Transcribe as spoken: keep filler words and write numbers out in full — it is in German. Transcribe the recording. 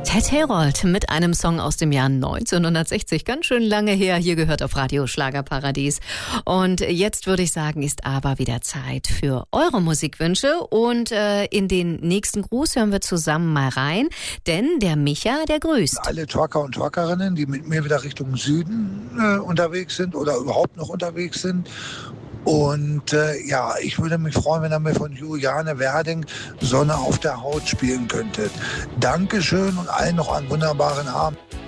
Ted Herold mit einem Song aus dem Jahr neunzehnhundertsechzig, ganz schön lange her, hier gehört auf Radio Schlagerparadies. Und jetzt würde ich sagen, ist aber wieder Zeit für eure Musikwünsche und äh, in den nächsten Gruß hören wir zusammen mal rein, denn der Micha, der grüßt. Alle Trucker und Truckerinnen, die mit mir wieder Richtung Süden äh, unterwegs sind oder überhaupt noch unterwegs sind. Und äh, ja, ich würde mich freuen, wenn ihr mir von Juliane Werding Sonne auf der Haut spielen könntet. Dankeschön und allen noch einen wunderbaren Abend.